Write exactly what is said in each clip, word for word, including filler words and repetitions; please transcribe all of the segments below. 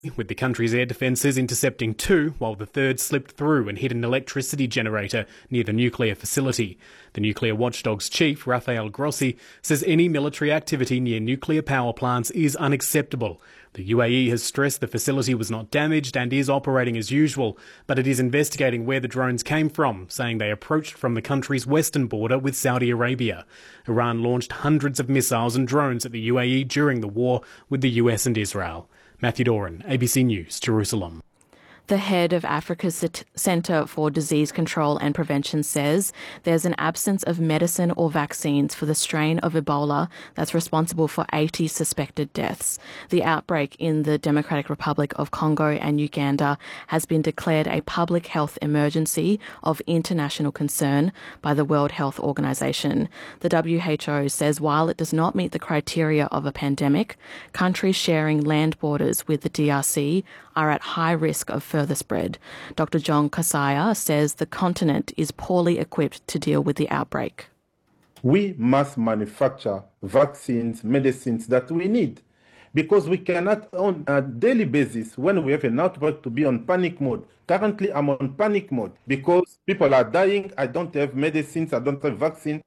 with the country's air defences intercepting two, while the third slipped through and hit an electricity generator near the nuclear facility. The nuclear watchdog's chief, Rafael Grossi, says any military activity near nuclear power plants is unacceptable. The U A E has stressed the facility was not damaged and is operating as usual, but it is investigating where the drones came from, saying they approached from the country's western border with Saudi Arabia. Iran launched hundreds of missiles and drones at the U A E during the war with the U S and Israel. Matthew Doran, A B C News, Jerusalem. The head of Africa's Centre for Disease Control and Prevention says there's an absence of medicine or vaccines for the strain of Ebola that's responsible for eighty suspected deaths. The outbreak in the Democratic Republic of Congo and Uganda has been declared a public health emergency of international concern by the World Health Organization. The W H O says while it does not meet the criteria of a pandemic, countries sharing land borders with the D R C are at high risk of further spread. Doctor John Kasaya says the continent is poorly equipped to deal with the outbreak. We must manufacture vaccines, medicines that we need, because we cannot on a daily basis, when we have an outbreak, to be on panic mode. Currently, I'm on panic mode because people are dying. I don't have medicines. I don't have vaccines.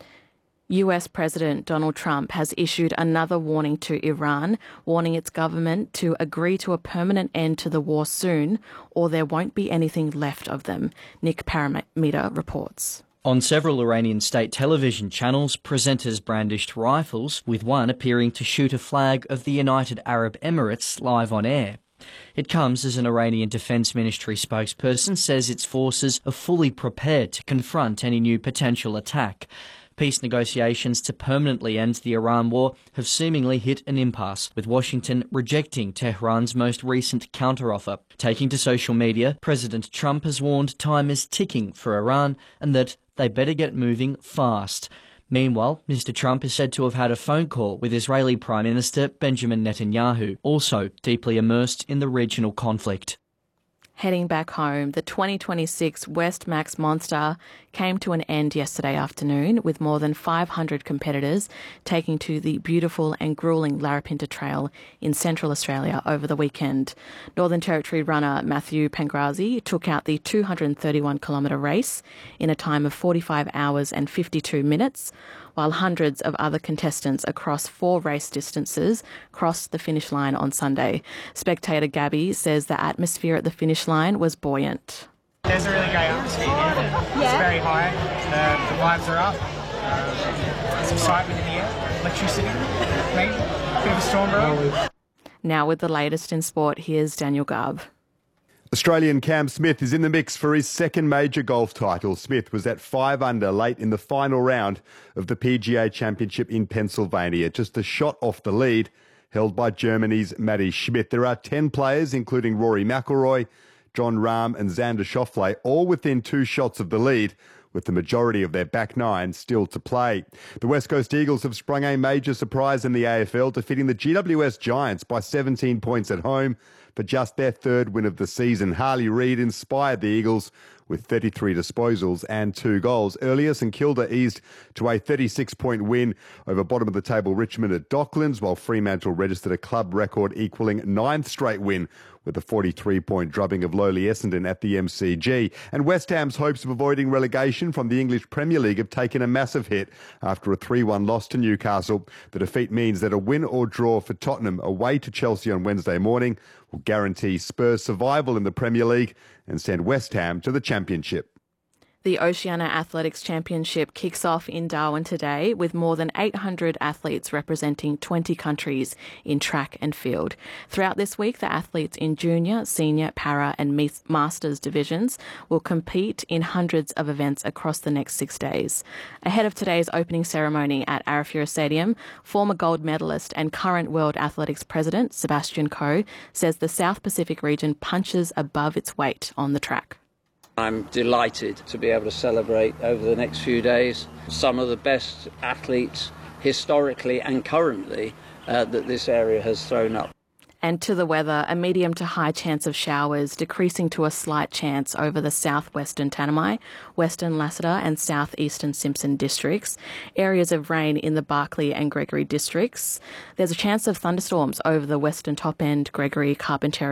U S President Donald Trump has issued another warning to Iran, warning its government to agree to a permanent end to the war soon, or there won't be anything left of them. Nick Paramita reports. On several Iranian state television channels, presenters brandished rifles, with one appearing to shoot a flag of the United Arab Emirates live on air. It comes as an Iranian Defence Ministry spokesperson says its forces are fully prepared to confront any new potential attack. Peace negotiations to permanently end the Iran war have seemingly hit an impasse, with Washington rejecting Tehran's most recent counteroffer. Taking to social media, President Trump has warned time is ticking for Iran and that they better get moving fast. Meanwhile, Mister Trump is said to have had a phone call with Israeli Prime Minister Benjamin Netanyahu, also deeply immersed in the regional conflict. Heading back home, the twenty twenty-six West Max Monster came to an end yesterday afternoon, with more than five hundred competitors taking to the beautiful and gruelling Larapinta Trail in Central Australia over the weekend. Northern Territory runner Matthew Pangrazi took out the two hundred thirty-one kilometre race in a time of forty-five hours and fifty-two minutes, while hundreds of other contestants across four race distances crossed the finish line on Sunday. Spectator Gabby says the atmosphere at the finish line was buoyant. There's a really great atmosphere here. It's very high. The, the vibes are up. Um, there's excitement in the air. Electricity, maybe. A bit of a storm brewing. Now with the latest in sport, here's Daniel Garb. Australian Cam Smith is in the mix for his second major golf title. Smith was at five under late in the final round of the P G A Championship in Pennsylvania, just a shot off the lead held by Germany's Matti Schmidt. There are ten players, including Rory McIlroy, Jon Rahm and Xander Schauffele, all within two shots of the lead, with the majority of their back nine still to play. The West Coast Eagles have sprung a major surprise in the A F L, defeating the G W S Giants by seventeen points at home for just their third win of the season. Harley Reid inspired the Eagles with thirty-three disposals and two goals. Earlier, St Kilda eased to a thirty-six point win over bottom-of-the-table Richmond at Docklands, while Fremantle registered a club record equalling ninth straight win with a forty-three point drubbing of lowly Essendon at the M C G. And West Ham's hopes of avoiding relegation from the English Premier League have taken a massive hit after a three one loss to Newcastle. The defeat means that a win or draw for Tottenham away to Chelsea on Wednesday morning will guarantee Spurs survival in the Premier League and send West Ham to the Championship. The Oceania Athletics Championship kicks off in Darwin today with more than eight hundred athletes representing twenty countries in track and field. Throughout this week, the athletes in junior, senior, para and masters divisions will compete in hundreds of events across the next six days. Ahead of today's opening ceremony at Arafura Stadium, former gold medalist and current World Athletics President Sebastian Coe says the South Pacific region punches above its weight on the track. I'm delighted to be able to celebrate over the next few days some of the best athletes historically and currently uh, that this area has thrown up. And to the weather, a medium to high chance of showers, decreasing to a slight chance over the southwestern Tanami, western Lassiter and southeastern Simpson districts. Areas of rain in the Barkly and Gregory districts. There's a chance of thunderstorms over the western top end, Gregory, Carpentaria